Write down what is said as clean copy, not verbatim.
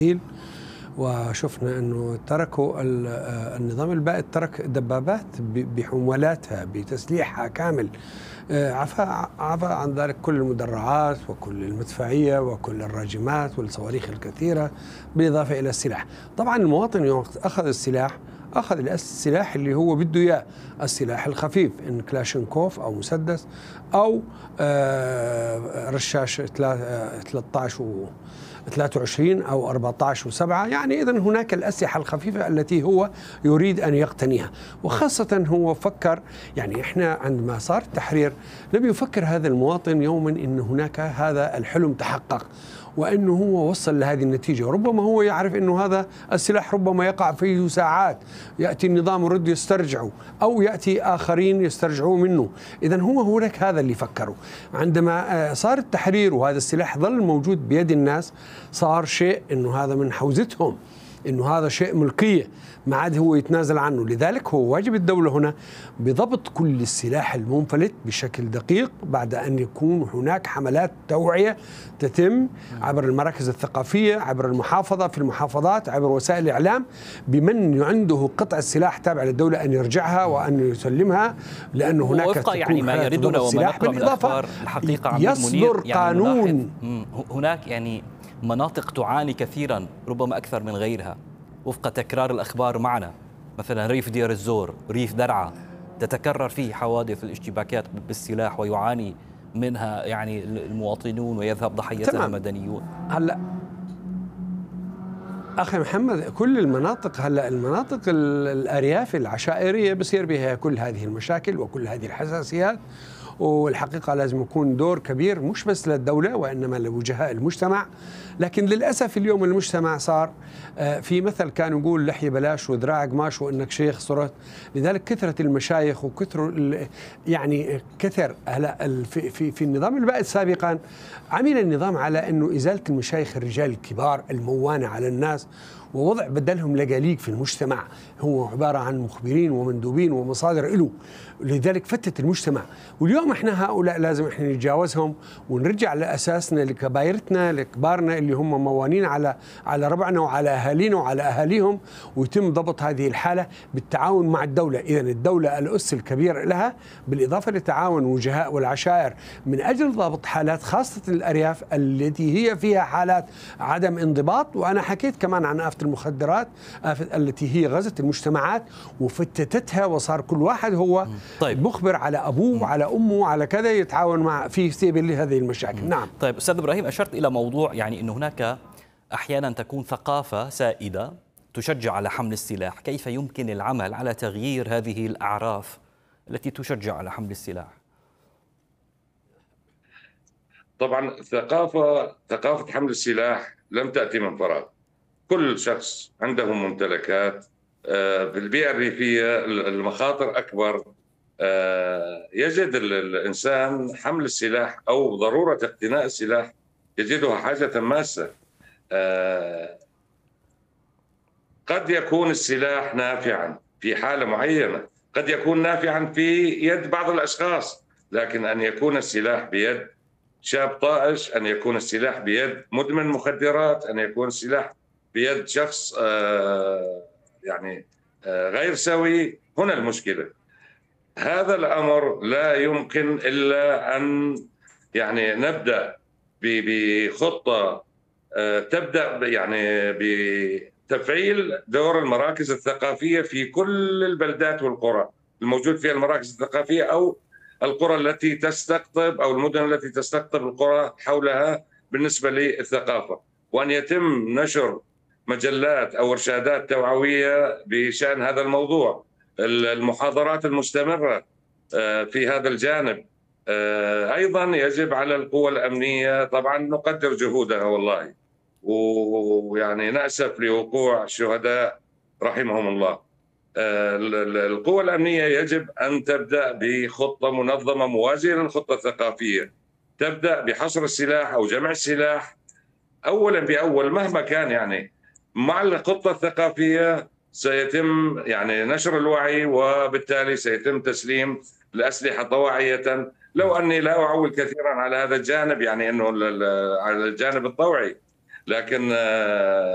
وشفنا أنه تركوا النظام البائد ترك دبابات بحمولاتها بتسليحها كامل، عفى عن ذلك كل المدرعات وكل المدفعية وكل الراجمات والصواريخ الكثيرة بالإضافة إلى السلاح. طبعا المواطن يوم أخذ السلاح أخذ السلاح اللي هو بده إياه، السلاح الخفيف إن كلاشينكوف أو مسدس أو رشاش 13 و 23 أو 14 و7. يعني إذن هناك الأسلحة الخفيفة التي هو يريد أن يقتنيها، وخاصة هو فكر، يعني إحنا عندما صار التحرير لم يفكر هذا المواطن يوما أن هناك هذا الحلم تحقق وأنه هو وصل لهذه النتيجة. وربما هو يعرف أنه هذا السلاح ربما يقع فيه ساعات، يأتي النظام يرد يسترجعه أو يأتي آخرين يسترجعوه منه. إذن هو هناك هذا اللي فكروا. عندما صار التحرير وهذا السلاح ظل موجود بيد الناس، صار شيء أنه هذا من حوزتهم، إنه هذا شيء ملكية، ما عاد هو يتنازل عنه. لذلك هو واجب الدولة هنا بضبط كل السلاح المنفلت بشكل دقيق، بعد أن يكون هناك حملات توعية تتم عبر المراكز الثقافية، عبر المحافظة، في المحافظات، عبر وسائل الإعلام، بمن عنده قطع السلاح تابع للدولة أن يرجعها وأن يسلمها، لأنه هناك وفق يعني ما يردون وما نقرأ من الأخبار الحقيقة عن يصدر قانون. هناك يعني مناطق تعاني كثيرا ربما أكثر من غيرها وفق تكرار الأخبار معنا، مثلا ريف دير الزور، ريف درعا، تتكرر فيه حوادث الاشتباكات بالسلاح ويعاني منها يعني المواطنون ويذهب ضحيتها مدنيون. هلا أخي محمد، كل المناطق هلا المناطق الأرياف العشائرية بصير بها كل هذه المشاكل وكل هذه الحساسيات، والحقيقة لازم يكون دور كبير مش بس للدولة وإنما لوجهاء المجتمع. لكن للأسف اليوم المجتمع صار في مثل كان يقول لحية بلاش وذراع قماش وإنك شيخ صرت. لذلك كثرة المشايخ وكثر يعني كثر هلا في النظام البائد سابقا عمل النظام على إنه إزالة المشايخ الرجال الكبار الموانع على الناس ووضع بدلهم لقاليق في المجتمع، هو عبارة عن مخبرين ومندوبين ومصادر إله. لذلك فتت المجتمع. واليوم احنا هؤلاء لازم احنا نتجاوزهم ونرجع لأساسنا لكبايرتنا لكبارنا اللي هم موانين على ربعنا وعلى أهالينا وعلى أهاليهم، ويتم ضبط هذه الحالة بالتعاون مع الدولة. إذن الدولة الأس الكبير لها، بالإضافة لتعاون وجهاء والعشائر من أجل ضبط حالات خاصة الأرياف التي هي فيها حالات عدم انضباط. وأنا حكيت كمان عن آفة المخدرات، آفة التي هي غزت المجتمعات وفتتتها، وصار كل واحد هو مخبر على أبوه وعلى أمه وعلى كذا يتعاون مع في سبيل هذه المشاكل. نعم. طيب أستاذ إبراهيم، أشرت إلى موضوع يعني أنه هناك أحيانا تكون ثقافة سائدة تشجع على حمل السلاح، كيف يمكن العمل على تغيير هذه الأعراف التي تشجع على حمل السلاح؟ طبعا ثقافة حمل السلاح لم تأتي من فراغ. كل شخص عنده ممتلكات. في البيئة الريفية المخاطر أكبر. يجد الإنسان حمل السلاح أو ضرورة اقتناء السلاح يجدها حاجة ماسة. قد يكون السلاح نافعا في حالة معينة، قد يكون نافعا في يد بعض الأشخاص، لكن أن يكون السلاح بيد شاب طائش، أن يكون السلاح بيد مدمن مخدرات، أن يكون السلاح بيد شخص يعني غير سوي، هنا المشكلة. هذا الأمر لا يمكن إلا أن يعني نبدأ بخطة تبدأ يعني بتفعيل دور المراكز الثقافية في كل البلدات والقرى الموجود فيها المراكز الثقافية، أو القرى التي تستقطب أو المدن التي تستقطب القرى حولها بالنسبة للثقافة، وأن يتم نشر مجلات أو إرشادات توعوية بشأن هذا الموضوع، المحاضرات المستمرة في هذا الجانب. أيضا يجب على القوى الأمنية، طبعا نقدر جهودها والله، ويعني نأسف لوقوع الشهداء رحمهم الله. القوى الأمنية يجب أن تبدأ بخطة منظمة موازية للخطة الثقافية، تبدأ بحصر السلاح أو جمع السلاح أولا بأول مهما كان. يعني مع الخطة الثقافية سيتم يعني نشر الوعي، وبالتالي سيتم تسليم الأسلحة طواعية. لو أني لا أعول كثيرا على هذا الجانب، يعني أنه على الجانب الطوعي، لكن